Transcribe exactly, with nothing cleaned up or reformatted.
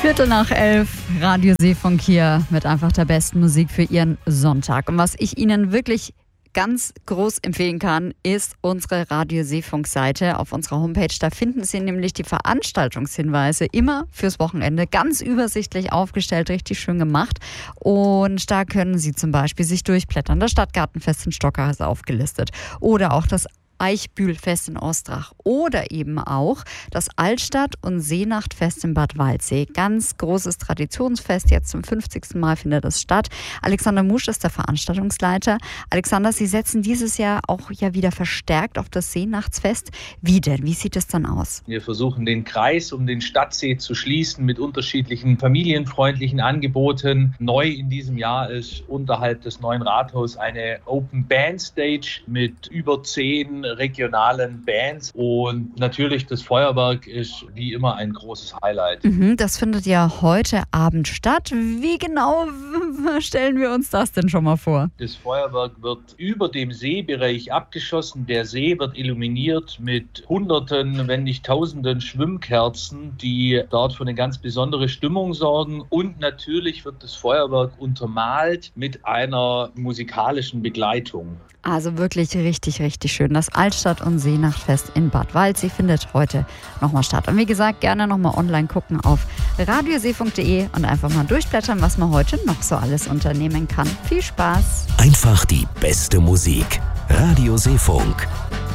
Viertel nach elf, Radio Seefunk hier mit einfach der besten Musik für Ihren Sonntag. Und was ich Ihnen wirklich ganz groß empfehlen kann, ist unsere Radio Seefunk-Seite auf unserer Homepage. Da finden Sie nämlich die Veranstaltungshinweise immer fürs Wochenende ganz übersichtlich aufgestellt, richtig schön gemacht. Und da können Sie zum Beispiel sich durchblättern. Das Stadtgartenfest in Stockach ist aufgelistet oder auch das Eichbühlfest in Ostrach oder eben auch das Altstadt- und Seenachtfest in Bad Waldsee. Ganz großes Traditionsfest, jetzt zum fünfzigsten Mal findet es statt. Alexander Musch ist der Veranstaltungsleiter. Alexander, Sie setzen dieses Jahr auch ja wieder verstärkt auf das Seenachtsfest. Wie denn? Wie sieht es dann aus? Wir versuchen den Kreis um den Stadtsee zu schließen mit unterschiedlichen familienfreundlichen Angeboten. Neu in diesem Jahr ist unterhalb des neuen Rathauses eine Open Band Stage mit über zehn regionalen Bands und natürlich das Feuerwerk ist wie immer ein großes Highlight. Mhm, das findet ja heute Abend statt. Wie genau stellen wir uns das denn schon mal vor? Das Feuerwerk wird über dem Seebereich abgeschossen. Der See wird illuminiert mit Hunderten, wenn nicht Tausenden Schwimmkerzen, die dort für eine ganz besondere Stimmung sorgen. Und natürlich wird das Feuerwerk untermalt mit einer musikalischen Begleitung. Also wirklich richtig, richtig schön. Das Altstadt- und Seenachtfest in Bad Waldsee findet heute nochmal statt. Und wie gesagt, gerne nochmal online gucken auf radioseefunk punkt de und einfach mal durchblättern, was man heute noch so alles unternehmen kann. Viel Spaß! Einfach die beste Musik. Radio Seefunk.